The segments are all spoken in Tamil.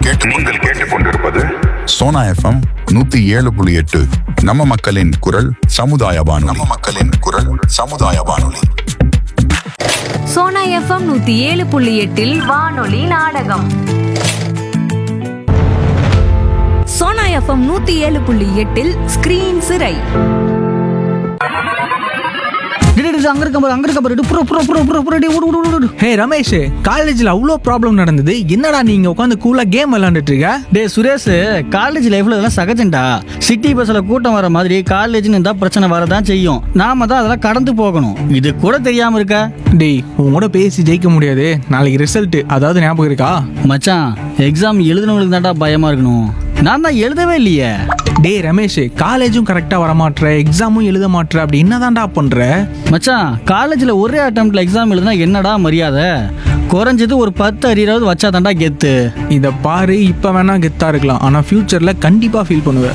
நீங்கள் கேட்டுக்கொண்டிருப்பது சோனா எஃப்எம் 107.8. நம்ம மக்களின் குரல் சமுதாய வானொலி. சோனா எஃப்எம் 107.8 வானொலி நாடகம். சோனா எஃப்எம் 107.8 ஸ்கிரீன் சிறை. ஹே ரமேஷ், காலேஜ்ல அவ்வளோ ப்ராப்ளம் நடந்தது, என்னடா நீங்க உட்காந்து கூலா கேம் விளையாண்டுட்டு இருக்க? டே சுரேஷ், காலேஜ் லைஃப்ல இதெல்லாம் சகஜம்டா. சிட்டி பஸ்ல கூட்டம் வர மாதிரி காலேஜ்னு இருந்தா பிரச்சனை வரதான் செய்யும். நாம தான் அதெல்லாம் கடந்து போகணும். இது கூட தெரியாம இருக்க? டேய், உங்களோட பேசி ஜெயிக்க முடியாது. நாளைக்கு ரிசல்ட், அதாவது ஞாபகம் இருக்கா? மச்சான், எக்ஸாம் எழுதுனவங்களுக்கு தான்டா பயமா இருக்கணும். நான் தான் எழுதவே இல்லையே. டே ரமேஷ், காலேஜும் கரெக்டா வரமாட்ற, எக்ஸாமும் எழுத மாட்ற, அப்படி என்னதான்டா பண்ற? மச்சான், காலேஜ்ல ஒரே அட்டெம்ப்ட்ல எக்ஸாம் எழுதுனா என்னடா மரியாதை? குறைஞ்சது ஒரு 10 அரியராவது வச்சா தான்டா கெத்து. இத பாரு, இப்ப வேணா கெத்தா இருக்கலாம், ஆனா ஃபியூச்சர்ல கண்டிப்பா ஃபீல் பண்ணுவேன்.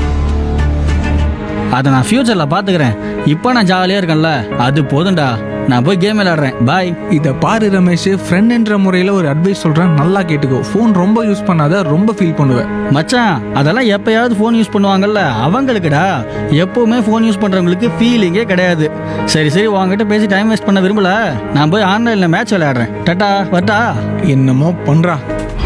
அதை நான் ஃபியூச்சர்ல பாத்துக்கிறேன். இப்போ நான் ஜாலியா இருக்கேன்ல, அது போதும்டா. நான் போய் கேம் விளையாடுறேன். பாய். இத பாரு ரமேஷ், ஃப்ரெண்ட் என்ற முறையில ஒரு அட்வைஸ் சொல்றேன், நல்லா கேட்டுக்கோ. ஃபோன் ரொம்ப யூஸ் பண்ணாத, ரொம்ப ஃபீல் பண்ணுவேன். மச்சான், அதெல்லாம் எப்பயாவது ஃபோன் யூஸ் பண்ணுவாங்கல்ல, அவங்களுக்குடா. எப்பவுமே ஃபோன் யூஸ் பண்றவங்களுக்கு ஃபீலிங்கே கிடையாது. சரி சரி, உங்ககிட்ட பேசி டைம் வேஸ்ட் பண்ண விரும்பல. நான் போய் ஆன்லைன்ல மேட்ச் விளையாடுறேன். டாடா, வரட்டா? என்னமோ பண்றா.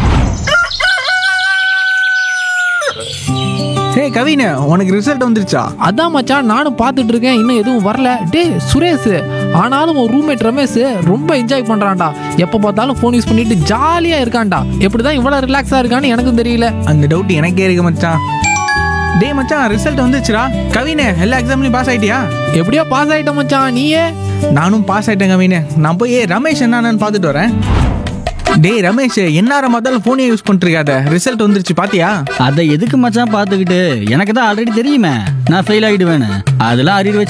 ஹே கவின, உனக்கு ரிசல்ட் வந்துருச்சா? அதான் மச்சான், நானும் பார்த்துட்டு இருக்கேன், இன்னும் எதுவும் வரல. டே சுரேஷ், ஆனாலும் உன் ரூம்மேட் ரமேஷ் ரொம்ப என்ஜாய் பண்றான்டா. எப்போ பார்த்தாலும் ஃபோன் யூஸ் பண்ணிட்டு ஜாலியா இருக்கான்டா. எப்படிதான் இவ்வளவு ரிலாக்ஸா இருக்கான்னு எனக்கும் தெரியல. அந்த டவுட் எனக்கே இருக்கு மச்சான். டே மச்சான், ரிசல்ட் வந்துச்சுடா. கவினே, எல்லா எக்ஸாம்லயும் பாஸ் ஆயிட்டியா? எப்படியோ பாஸ் ஆயிட்ட மச்சான். நீயே? நானும் பாஸ் ஆயிட்டேன் கவினே. நான் போய் ரமேஷ் என்னன்னு பார்த்துட்டு வரேன். டேய் ரமேஷ், என்னார முதல்ல போனே யூஸ் பண்ணிருக்காத, ரிசல்ட் வந்துருச்சு பாத்தியா? அதை எதுக்கு மச்சான் பார்த்துக்கிட்டு? எனக்கு தான் ஆல்ரெடி தெரியுமே நான் ஃபெயில் ஆகிடுவேன்னு. அதெல்லாம் அறிவு வச்சு